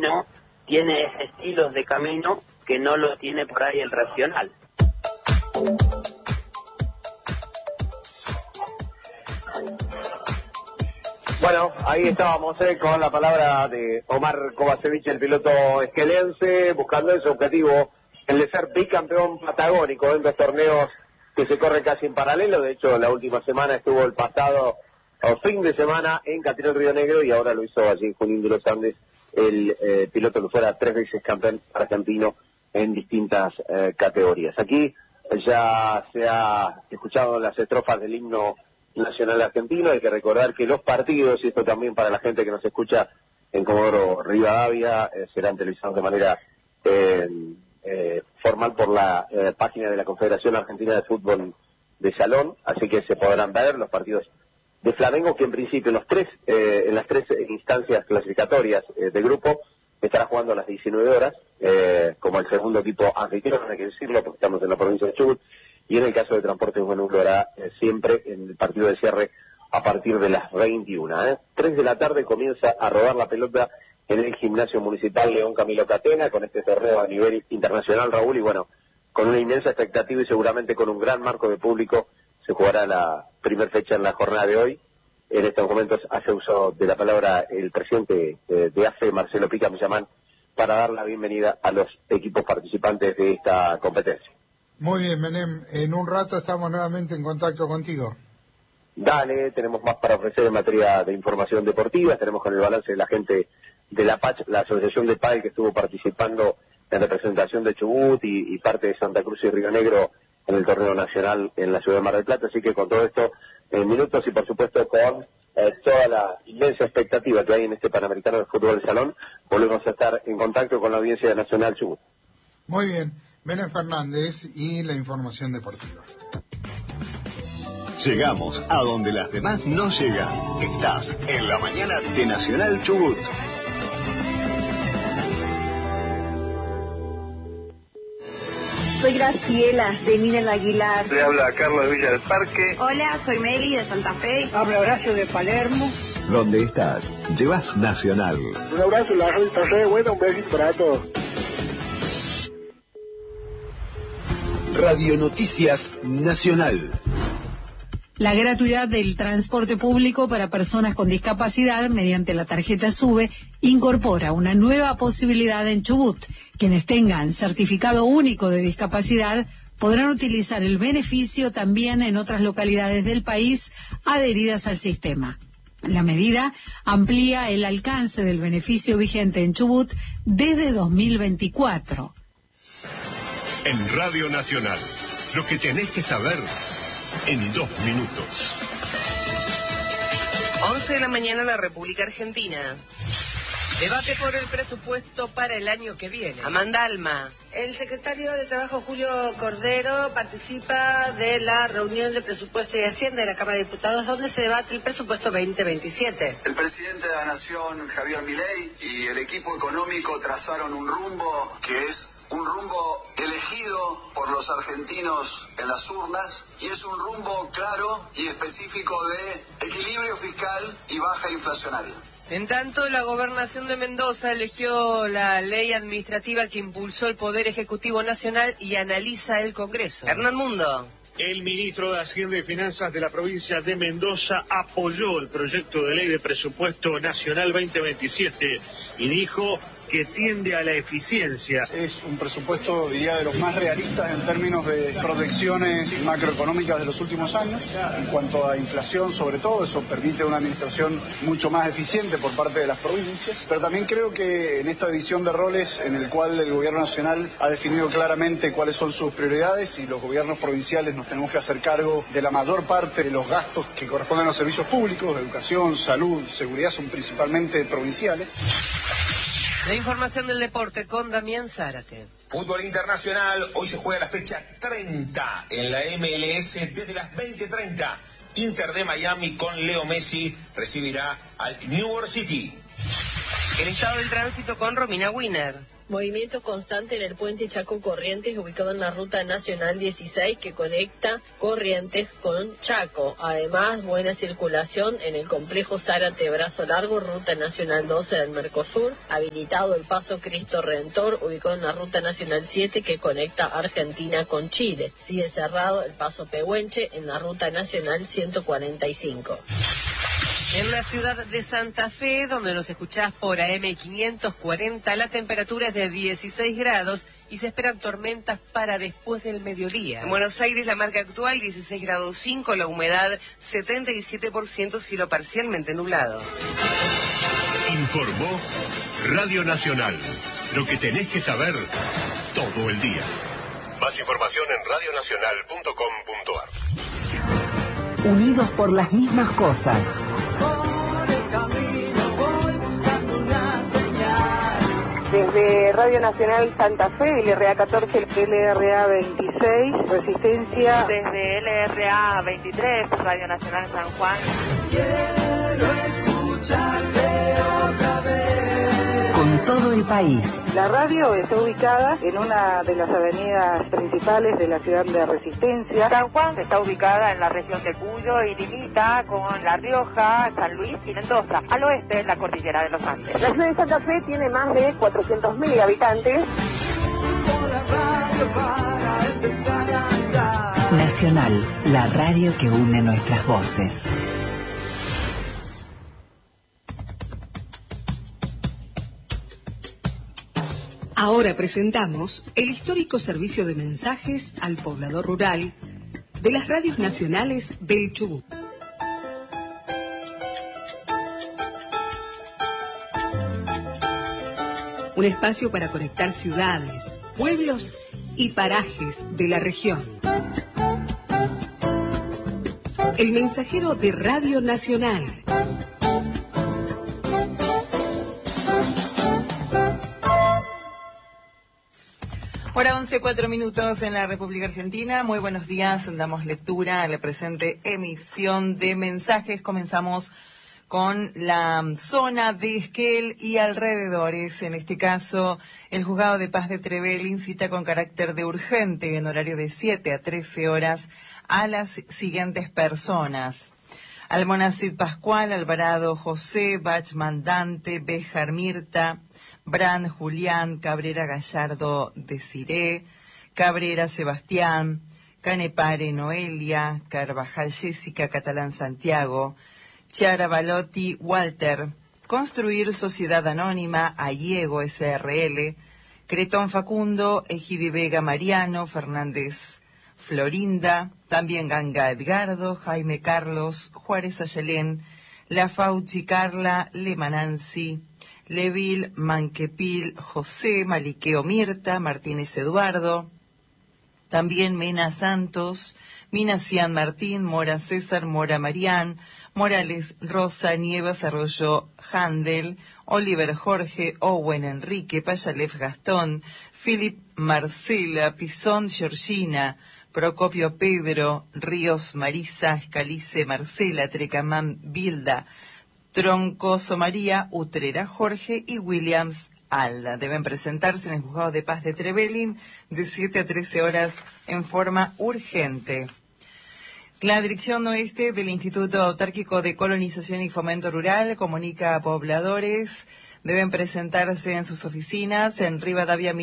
argentino tiene estilos de camino que no lo tiene por ahí el regional. Bueno, ahí estábamos con la palabra de Omar Kovacevic, el piloto esquelense, buscando ese objetivo, el de ser bicampeón patagónico en dos torneos que se corren casi en paralelo. De hecho, la última semana estuvo el pasado fin de semana en Catriel Río Negro y ahora lo hizo allí en Junín de los Andes, el piloto que fuera 3 veces campeón argentino en distintas categorías. Aquí ya se ha escuchado las estrofas del himno nacional argentino. Hay que recordar que los partidos, y esto también para la gente que nos escucha en Comodoro Rivadavia, serán televisados de manera formal por la página de la Confederación Argentina de Fútbol de Salón, así que se podrán ver los partidos de Flamengo, que en principio en las tres instancias clasificatorias de grupo estará jugando a las 19 horas, como el segundo equipo anfitrión, hay que decirlo, porque estamos en la provincia de Chubut. Y en el caso de Transportes Buenos lo hará siempre en el partido de cierre a partir de las 21. 3 de la tarde comienza a rodar la pelota en el Gimnasio Municipal León Camilo Catena, con este torneo a nivel internacional, Raúl, y bueno, con una inmensa expectativa y seguramente con un gran marco de público, se jugará la primera fecha en la jornada de hoy. En estos momentos hace uso de la palabra el presidente de AFE, Marcelo Pica Millamán, para dar la bienvenida a los equipos participantes de esta competencia. Muy bien, Menem, en un rato estamos nuevamente en contacto contigo. Dale, tenemos más para ofrecer en materia de información deportiva, estaremos con el balance de la gente de la PACH, la asociación de pádel que estuvo participando en representación de Chubut y parte de Santa Cruz y Río Negro en el torneo nacional en la ciudad de Mar del Plata, así que con todo esto en minutos y por supuesto con toda la inmensa expectativa que hay en este Panamericano de Fútbol de Salón, volvemos a estar en contacto con la audiencia nacional Chubut. Muy bien. Menem Fernández y la información deportiva. Llegamos a donde las demás no llegan. Estás en la mañana de Nacional Chubut. Soy Graciela, de Minel Aguilar. Le habla Carlos de Villa del Parque. Hola, soy Meli, de Santa Fe. Habla Horacio, de Palermo. ¿Dónde estás? Llevas Nacional. Un abrazo, la radio está re buena, un besito para todos. Radio Noticias Nacional. La gratuidad del transporte público para personas con discapacidad mediante la tarjeta SUBE incorpora una nueva posibilidad en Chubut. Quienes tengan certificado único de discapacidad podrán utilizar el beneficio también en otras localidades del país adheridas al sistema. La medida amplía el alcance del beneficio vigente en Chubut desde 2024. En Radio Nacional, lo que tenés que saber en 2 minutos. 11 de la mañana en la República Argentina. Debate por el presupuesto para el año que viene. Amanda Alma. El secretario de Trabajo, Julio Cordero, participa de la reunión de Presupuesto y Hacienda de la Cámara de Diputados, donde se debate el presupuesto 2027. El presidente de la Nación, Javier Milei, y el equipo económico trazaron un rumbo que es un rumbo elegido por los argentinos en las urnas, y es un rumbo claro y específico de equilibrio fiscal y baja inflacionaria. En tanto, la Gobernación de Mendoza eligió la ley administrativa que impulsó el Poder Ejecutivo Nacional y analiza el Congreso. Hernán Mundo. El ministro de Hacienda y Finanzas de la provincia de Mendoza apoyó el proyecto de ley de presupuesto nacional 2027 y dijo que tiende a la eficiencia. Es un presupuesto, diría, de los más realistas en términos de proyecciones macroeconómicas de los últimos años. En cuanto a inflación, sobre todo, eso permite una administración mucho más eficiente por parte de las provincias. Pero también creo que en esta división de roles, en el cual el gobierno nacional ha definido claramente cuáles son sus prioridades y los gobiernos provinciales nos tenemos que hacer cargo de la mayor parte de los gastos que corresponden a los servicios públicos, educación, salud, seguridad, son principalmente provinciales. La información del deporte con Damián Zárate. Fútbol internacional, hoy se juega la fecha 30 en la MLS desde las 20:30. Inter de Miami con Leo Messi recibirá al New York City. El estado del tránsito con Romina Winner. Movimiento constante en el puente Chaco Corrientes, ubicado en la ruta nacional 16 que conecta Corrientes con Chaco. Además, buena circulación en el complejo Zárate Brazo Largo, ruta nacional 12 del Mercosur. Habilitado el paso Cristo Redentor, ubicado en la ruta nacional 7 que conecta Argentina con Chile. Sigue cerrado el paso Pehuenche en la ruta nacional 145. En la ciudad de Santa Fe, donde nos escuchás por AM 540, la temperatura es de 16 grados y se esperan tormentas para después del mediodía. En Buenos Aires la marca actual 16 grados 5, la humedad 77%, cielo parcialmente nublado. Informó Radio Nacional. Lo que tenés que saber todo el día. Más información en radionacional.com.ar. Unidos por las mismas cosas. Desde Radio Nacional Santa Fe, LRA 14, LRA 26, Resistencia. Desde LRA 23, Radio Nacional San Juan. Quiero escucharte otra vez. Con todo el país. La radio está ubicada en una de las avenidas principales de la ciudad de Resistencia. San Juan está ubicada en la región de Cuyo y limita con La Rioja, San Luis y Mendoza. Al oeste, la cordillera de los Andes. La ciudad de Santa Fe tiene más de 400.000 habitantes. Nacional, la radio que une nuestras voces. Ahora presentamos el histórico servicio de mensajes al poblador rural de las radios nacionales del Chubut. Un espacio para conectar ciudades, pueblos y parajes de la región. El mensajero de Radio Nacional. Hora 11:04 en la República Argentina. Muy buenos días. Damos lectura a la presente emisión de mensajes. Comenzamos con la zona de Esquel y alrededores. En este caso, el Juzgado de Paz de Trevelin cita con carácter de urgente en horario de 7 a 13 horas a las siguientes personas: Almonacid Pascual, Alvarado José, Bach Mandante, Béjar Mirta, Bran Julián, Cabrera Gallardo Desiré, Cabrera Sebastián, Canepare Noelia, Carvajal Jessica, Catalán Santiago, Chiara Balotti Walter, Construir Sociedad Anónima, Ayego SRL, Cretón Facundo, Ejidi Vega Mariano, Fernández Florinda, también Ganga Edgardo, Jaime Carlos, Juárez Ayelén, La Fauci Carla, Lemananzi, Levil, Manquepil, José, Maliqueo Mirta, Martínez Eduardo, también Mena Santos, Minacián Martín, Mora César, Mora Marián, Morales Rosa, Nieves Arroyo Handel, Oliver Jorge, Owen Enrique, Payalef Gastón, Philip Marcela, Pisón Georgina, Procopio Pedro, Ríos Marisa, Escalice Marcela, Trecamán Bilda, Troncoso María, Utrera Jorge y Williams Alda. Deben presentarse en el Juzgado de Paz de Trevelin de 7 a 13 horas en forma urgente. La Dirección Oeste del Instituto Autárquico de Colonización y Fomento Rural comunica a pobladores: deben presentarse en sus oficinas en Rivadavia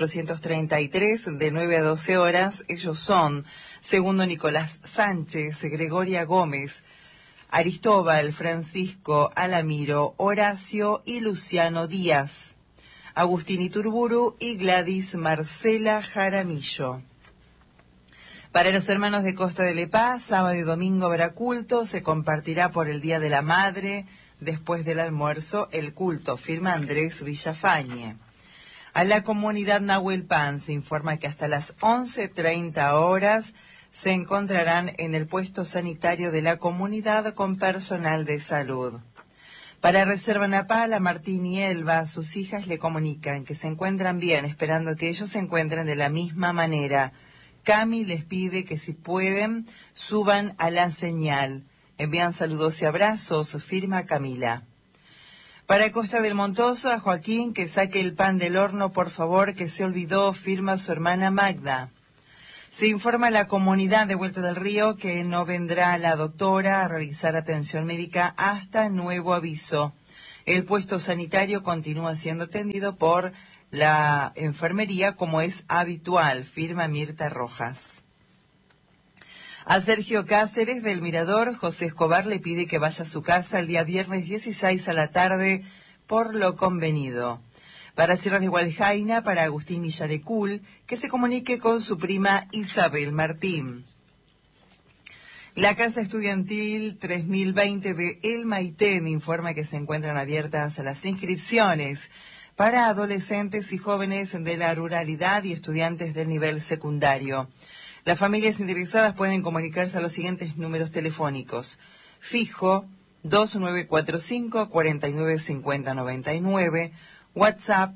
1433 de 9 a 12 horas. Ellos son Segundo Nicolás Sánchez, Gregoria Gómez, Aristóbal, Francisco Alamiro, Horacio y Luciano Díaz, Agustín Iturburu y Gladys Marcela Jaramillo. Para los hermanos de Costa de Lepá, sábado y domingo habrá culto, se compartirá por el Día de la Madre, después del almuerzo, el culto, firma Andrés Villafañe. A la comunidad Nahuel Pan se informa que hasta las 11:30 horas se encontrarán en el puesto sanitario de la comunidad con personal de salud. Para Reserva Napala, Martín y Elba, sus hijas le comunican que se encuentran bien, esperando que ellos se encuentren de la misma manera. Cami les pide que si pueden, suban a la señal. Envían saludos y abrazos, firma Camila. Para Costa del Montoso, a Joaquín, que saque el pan del horno, por favor, que se olvidó, firma su hermana Magda. Se informa a la comunidad de Vuelta del Río que no vendrá la doctora a realizar atención médica hasta nuevo aviso. El puesto sanitario continúa siendo atendido por la enfermería como es habitual, firma Mirta Rojas. A Sergio Cáceres del Mirador, José Escobar le pide que vaya a su casa el día viernes 16 a la tarde por lo convenido. Para Sierras de Gualjaina, para Agustín Villarecul, que se comunique con su prima Isabel Martín. La Casa Estudiantil 3020 de El Maitén informa que se encuentran abiertas las inscripciones para adolescentes y jóvenes de la ruralidad y estudiantes del nivel secundario. Las familias interesadas pueden comunicarse a los siguientes números telefónicos. Fijo 2945 495099, WhatsApp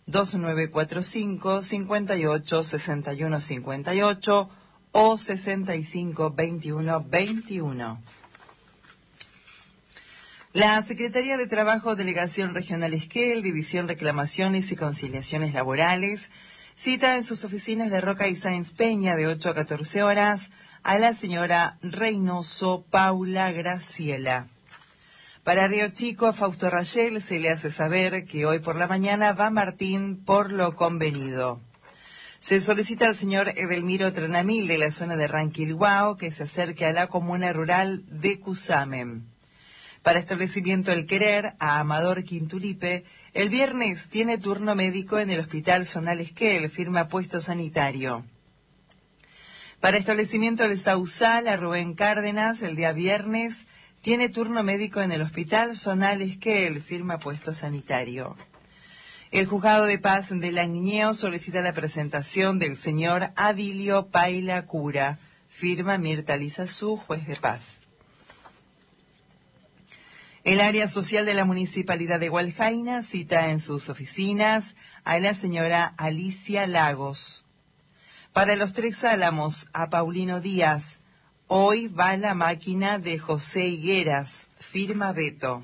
2945 58 61 58 o 65 21 21. La Secretaría de Trabajo, Delegación Regional Esquel, División Reclamaciones y Conciliaciones Laborales, cita en sus oficinas de Roca y Sáenz Peña de 8 a 14 horas a la señora Reynoso Paula Graciela. Para Río Chico, a Fausto Rayel se le hace saber que hoy por la mañana va Martín por lo convenido. Se solicita al señor Edelmiro Trenamil de la zona de Ranquilhuao que se acerque a la comuna rural de Cusamen. Para establecimiento El Querer, a Amador Quintulipe, el viernes tiene turno médico en el Hospital Zonal Esquel, firma puesto sanitario. Para establecimiento El Sausal, a Rubén Cárdenas, el día viernes tiene turno médico en el Hospital Zonal Esquel, firma puesto sanitario. El Juzgado de Paz de Languineo solicita la presentación del señor Adilio Paila Cura, firma Mirta Lizazú, juez de paz. El área social de la Municipalidad de Gualjaina cita en sus oficinas a la señora Alicia Lagos. Para los Tres Álamos, a Paulino Díaz, hoy va la máquina de José Higueras, firma Beto.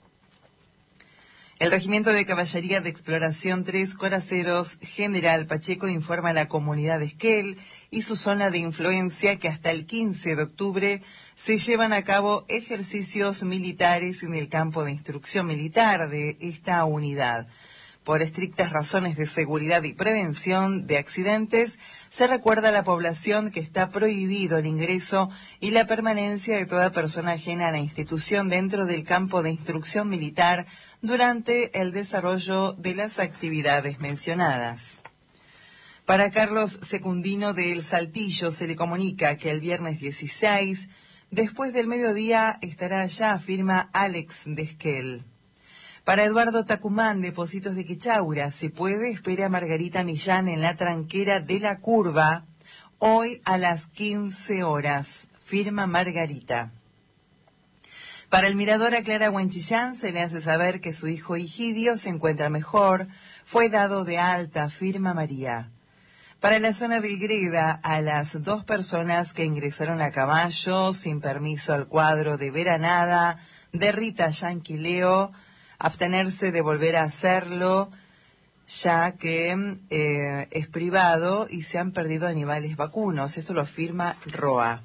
El Regimiento de Caballería de Exploración 3 Coraceros General Pacheco informa a la comunidad de Esquel y su zona de influencia que hasta el 15 de octubre se llevan a cabo ejercicios militares en el campo de instrucción militar de esta unidad. Por estrictas razones de seguridad y prevención de accidentes, se recuerda a la población que está prohibido el ingreso y la permanencia de toda persona ajena a la institución dentro del campo de instrucción militar durante el desarrollo de las actividades mencionadas. Para Carlos Secundino de El Saltillo se le comunica que el viernes 16, después del mediodía, estará allá, firma Alex de Esquel. Para Eduardo Tacumán, de Pocitos de Quechaura, se puede, espera a Margarita Millán en la tranquera de la Curva, hoy a las 15 horas, firma Margarita. Para el Mirador, a Clara Huenchillán se le hace saber que su hijo Higidio se encuentra mejor, fue dado de alta, firma María. Para la zona del Greda, a las 2 personas que ingresaron a caballo sin permiso al cuadro de Veranada de Rita Yanquileo, abstenerse de volver a hacerlo, ya que es privado y se han perdido animales vacunos. Esto lo afirma ROA.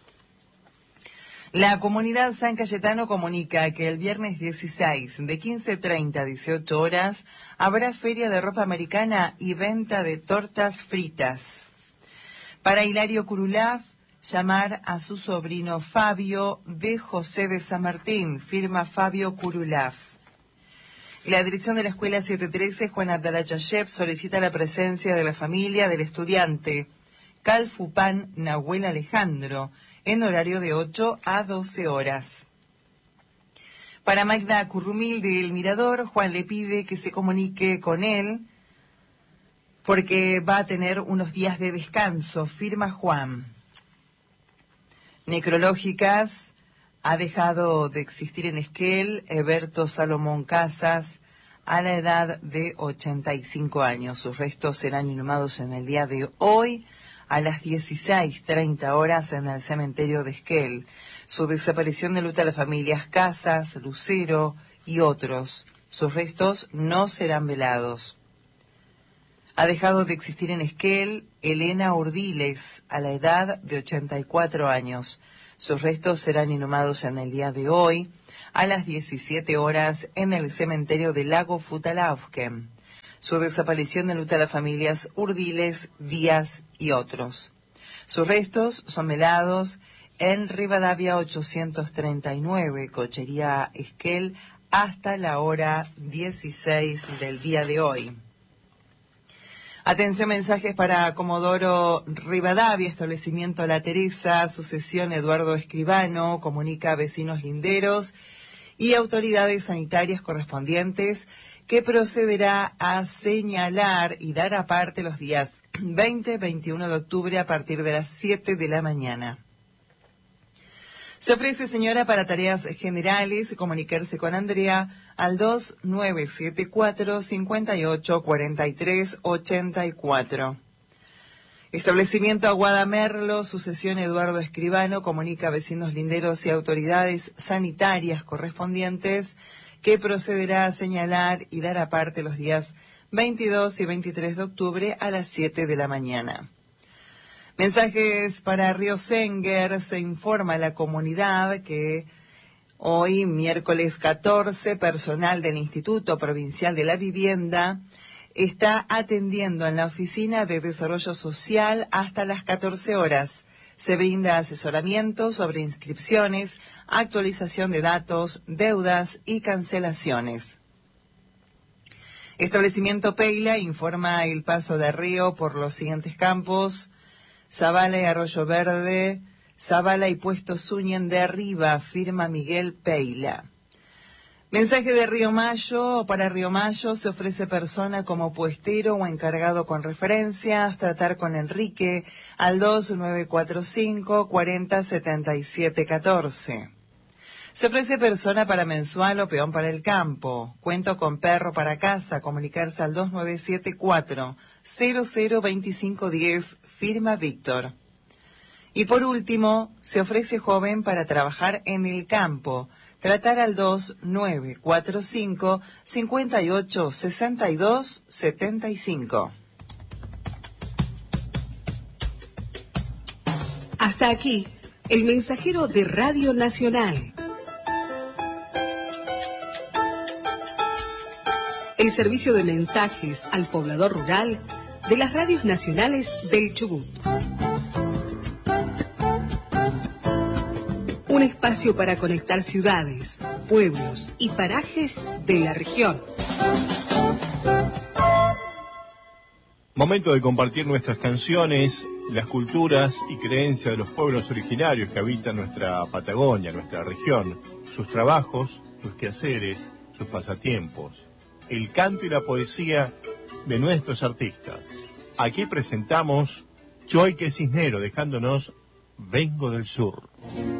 La comunidad San Cayetano comunica que el viernes 16, de 15:30 a 18 horas, habrá feria de ropa americana y venta de tortas fritas. Para Hilario Curulaf, llamar a su sobrino Fabio de José de San Martín, firma Fabio Curulaf. La dirección de la Escuela 713, Juan Abdalá Chayef, solicita la presencia de la familia del estudiante Calfupan Nahuel Alejandro, en horario de 8 a 12 horas. Para Magda Currumil del Mirador, Juan le pide que se comunique con él porque va a tener unos días de descanso, firma Juan. Necrológicas, ha dejado de existir en Esquel Eberto Salomón Casas a la edad de 85 años. Sus restos serán inhumados en el día de hoy a las 16:30 horas en el cementerio de Esquel. Su desaparición enluta a las familias Casas, Lucero y otros. Sus restos no serán velados. Ha dejado de existir en Esquel Elena Urdiles, a la edad de 84 años. Sus restos serán inhumados en el día de hoy, a las 17 horas, en el cementerio del Lago Futalaufken. Su desaparición enluta a las familias Urdiles, Díaz y otros. Sus restos son velados en Rivadavia 839, Cochería Esquel, hasta la hora 16 del día de hoy. Atención, mensajes para Comodoro Rivadavia, establecimiento La Teresa, sucesión Eduardo Escribano, comunica a vecinos linderos y autoridades sanitarias correspondientes que procederá a señalar y dar aparte los días 20 y 21 de octubre a partir de las 7 de la mañana. Se ofrece, señora, para tareas generales, comunicarse con Andrea al 2974-5843-84. Establecimiento Aguada Merlo, sucesión Eduardo Escribano, comunica a vecinos linderos y autoridades sanitarias correspondientes que procederá a señalar y dar aparte los días 22 y 23 de octubre a las 7 de la mañana. Mensajes para Río Senger. Se informa a la comunidad que hoy, miércoles 14, personal del Instituto Provincial de la Vivienda está atendiendo en la Oficina de Desarrollo Social hasta las 14 horas. Se brinda asesoramiento sobre inscripciones, actualización de datos, deudas y cancelaciones. Establecimiento Peila informa el paso de río por los siguientes campos: Zabala y Arroyo Verde, Zabala y Puesto Suñen de Arriba, firma Miguel Peila. Mensaje de Río Mayo. Para Río Mayo se ofrece persona como puestero o encargado con referencias. Tratar con Enrique al 2945 40 77 14. Se ofrece persona para mensual o peón para el campo. Cuento con perro para casa. Comunicarse al 2974 002510, firma Víctor. Y por último, se ofrece joven para trabajar en el campo. Tratar al 2945 58 62 75. Hasta aquí, el mensajero de Radio Nacional. El servicio de mensajes al poblador rural de las radios nacionales del Chubut. Un espacio para conectar ciudades, pueblos y parajes de la región. Momento de compartir nuestras canciones, las culturas y creencias de los pueblos originarios que habitan nuestra Patagonia, nuestra región, sus trabajos, sus quehaceres, sus pasatiempos, el canto y la poesía de nuestros artistas. Aquí presentamos Choique Cisnero, dejándonos Vengo del Sur.